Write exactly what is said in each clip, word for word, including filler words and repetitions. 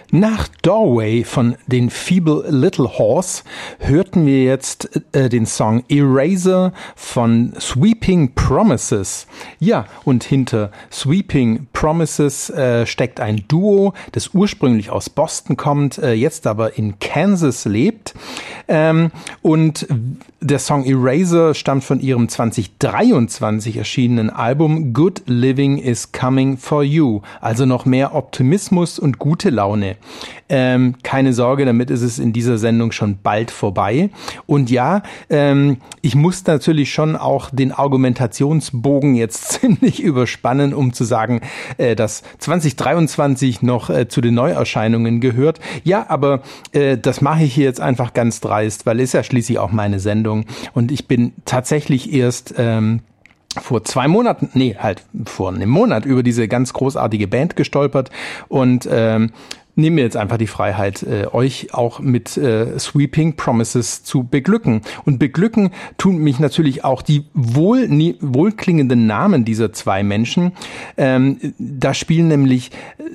Nach Doorway von den Feeble Little Horse hörten wir jetzt äh, den Song Eraser von Sweeping Promises. Ja, und hinter Sweeping Promises äh, steckt ein Duo, das ursprünglich aus Boston kommt, äh, jetzt aber in Kansas lebt. Ähm, und der Song Eraser stammt von ihrem zwanzig dreiundzwanzig erschienenen Album Good Living is Coming for You. Also noch mehr Optimismus und gute Laune. Ähm, keine Sorge, damit ist es in dieser Sendung schon bald vorbei. Und ja, ähm, ich muss natürlich schon auch den Argumentationsbogen jetzt ziemlich überspannen, um zu sagen, äh, dass zwanzig dreiundzwanzig noch äh, zu den Neuerscheinungen gehört. Ja, aber äh, das mache ich hier jetzt einfach ganz dreist, weil ist ja schließlich auch meine Sendung. Und ich bin tatsächlich erst ähm, vor zwei Monaten, nee, halt vor einem Monat über diese ganz großartige Band gestolpert und ähm, nehmen wir jetzt einfach die Freiheit, äh, euch auch mit äh, Sweeping Promises zu beglücken. Und beglücken tun mich natürlich auch die wohl, nie, wohlklingenden Namen dieser zwei Menschen. Ähm, da spielen nämlich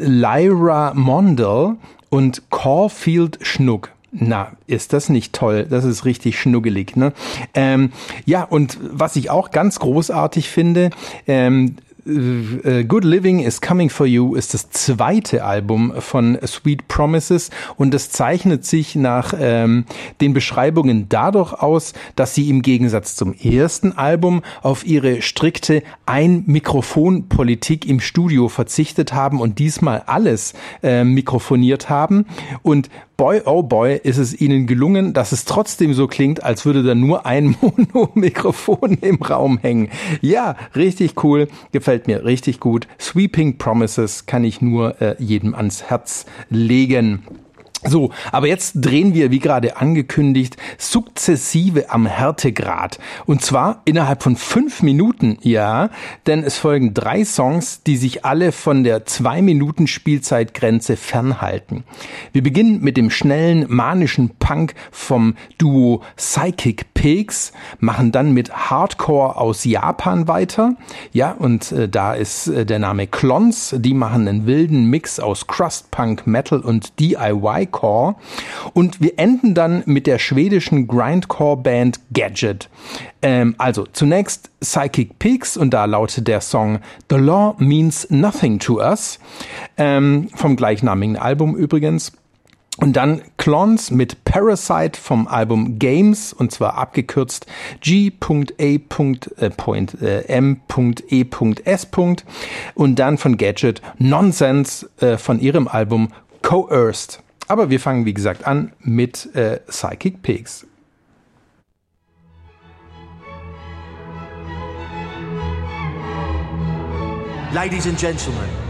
Lyra Mondal und Caulfield Schnuck. Na, ist das nicht toll? Das ist richtig schnuggelig, ne? Ähm, ja, und was ich auch ganz großartig finde, ähm, Good Living is Coming for You ist das zweite Album von Sweet Promises und es zeichnet sich nach ähm, den Beschreibungen dadurch aus, dass sie im Gegensatz zum ersten Album auf ihre strikte Ein-Mikrofon-Politik im Studio verzichtet haben und diesmal alles äh, mikrofoniert haben. Und boy, oh boy, ist es ihnen gelungen, dass es trotzdem so klingt, als würde da nur ein Mono-Mikrofon im Raum hängen. Ja, richtig cool, gefällt mir richtig gut. Sweeping Promises kann ich nur äh, jedem ans Herz legen. So, aber jetzt drehen wir, wie gerade angekündigt, sukzessive am Härtegrad. Und zwar innerhalb von fünf Minuten, ja, denn es folgen drei Songs, die sich alle von der zwei Minuten Spielzeitgrenze fernhalten. Wir beginnen mit dem schnellen, manischen Punk vom Duo Psychic Pigs, machen dann mit Hardcore aus Japan weiter. Ja, und äh, da ist äh, der Name Clons, die machen einen wilden Mix aus Crust Punk, Metal und D I Y Core. Und wir enden dann mit der schwedischen Grindcore-Band Gadget. Ähm, also zunächst Psychic Pigs und da lautet der Song The Law Means Nothing to Us, ähm, vom gleichnamigen Album übrigens. Und dann Clons mit Parasite vom Album Games und zwar abgekürzt G A M E S. Und dann von Gadget Nonsense äh, von ihrem Album Coerced. Aber wir fangen, wie gesagt, an mit äh, Psychic Pigs. Ladies and gentlemen,